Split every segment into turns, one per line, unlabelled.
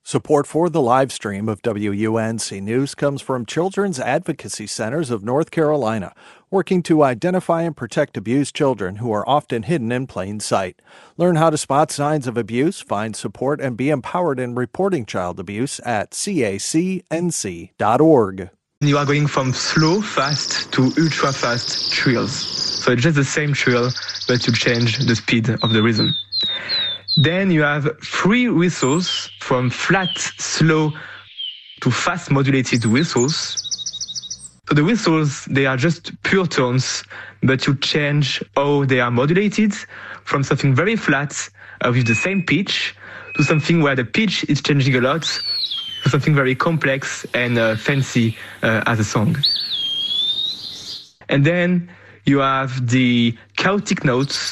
Support for the live stream of WUNC News comes from Children's Advocacy Centers of North Carolina, working to identify and protect abused children who are often hidden in plain sight. Learn how to spot signs of abuse, find support, and be empowered in reporting child abuse at cacnc.org.
You are going from slow, fast to ultra fast trills. So it's just the same trill, but you change the speed of the rhythm. Then you have 3 whistles from flat, slow to fast modulated whistles. So the whistles, they are just pure tones, but you change how they are modulated from something very flat with the same pitch to something where the pitch is changing a lot to something very complex and fancy as a song. And then you have the chaotic notes,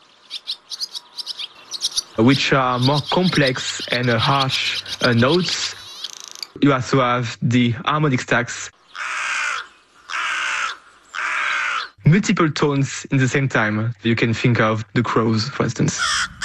which are more complex and harsh notes. You also have the harmonic stacks, multiple tones in the same time. You can think of the crows, for instance.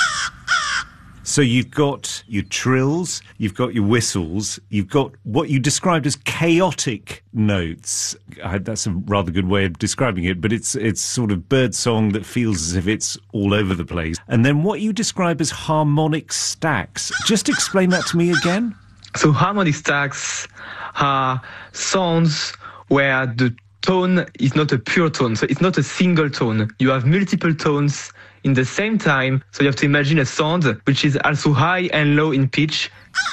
So you've got your trills, you've got your whistles, you've got what you described as chaotic notes. That's a rather good way of describing it, but it's sort of bird song that feels as if it's all over the place. And then what you describe as harmonic stacks. Just explain that to me again.
So harmonic stacks are sounds where the tone is not a pure tone. So it's not a single tone. You have multiple tones in the same time. So you have to imagine a sound which is also high and low in pitch.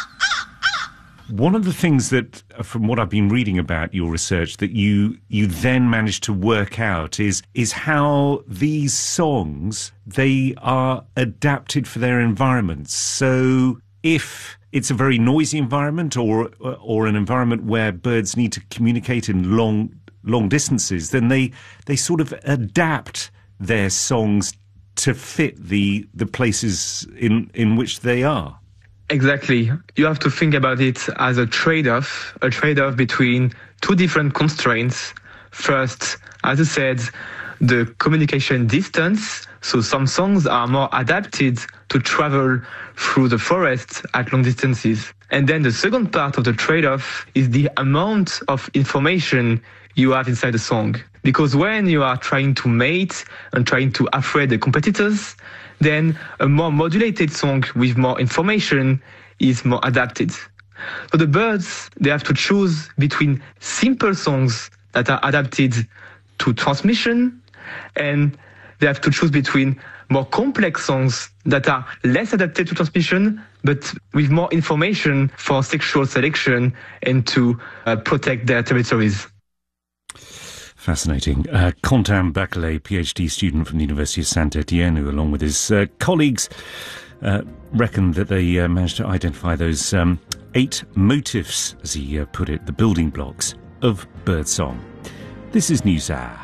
One of the things that, from what I've been reading about your research, that you then managed to work out is how these songs, they are adapted for their environments. So if it's a very noisy environment or an environment where birds need to communicate in long distances, then they sort of adapt their songs to fit the places in which they are.
Exactly. You have to think about it as a trade-off between 2 different constraints. First, as I said, the communication distance. So some songs are more adapted to travel through the forest at long distances. And then the second part of the trade-off is the amount of information you have inside the song. Because when you are trying to mate and trying to afraid the competitors, then a more modulated song with more information is more adapted. So the birds, they have to choose between simple songs that are adapted to transmission, and they have to choose between more complex songs that are less adapted to transmission, but with more information for sexual selection and to protect their territories.
Fascinating. Quentin Bachelet, PhD student from the University of Saint-Etienne, who, along with his colleagues, reckoned that they managed to identify those 8 motifs, as he put it, the building blocks of birdsong. This is NewsHour.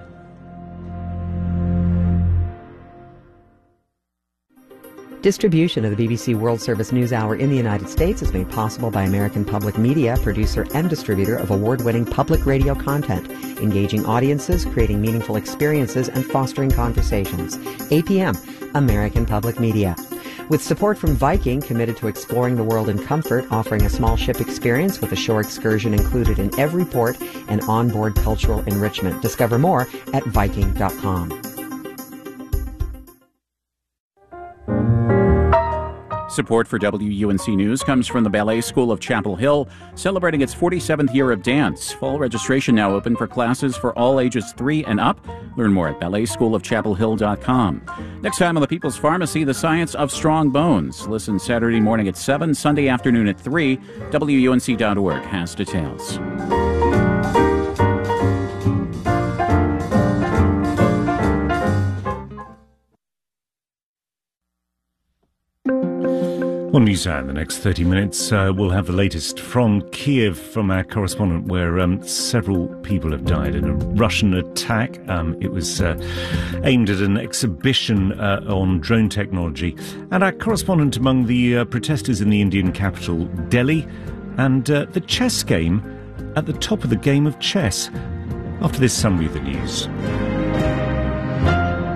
Distribution of the BBC World Service NewsHour in the United States is made possible by American Public Media, producer and distributor of award-winning public radio content, engaging audiences, creating meaningful experiences, and fostering conversations. APM, American Public Media. With support from Viking, committed to exploring the world in comfort, offering a small ship experience with a shore excursion included in every port and onboard cultural enrichment. Discover more at Viking.com.
Support for WUNC News comes from the Ballet School of Chapel Hill, celebrating its 47th year of dance. Fall registration now open for classes for all ages 3 and up. Learn more at balletschoolofchapelhill.com. Next time on The People's Pharmacy, the science of strong bones. Listen Saturday morning at 7, Sunday afternoon at 3. WUNC.org has details.
On NewsHour in the next 30 minutes, we'll have the latest from Kiev from our correspondent, where several people have died in a Russian attack. It was aimed at an exhibition on drone technology. And our correspondent among the protesters in the Indian capital, Delhi, and the chess game at the top of the game of chess. After this summary of the news.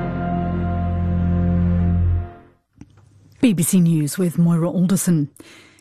BBC News with Moira Alderson.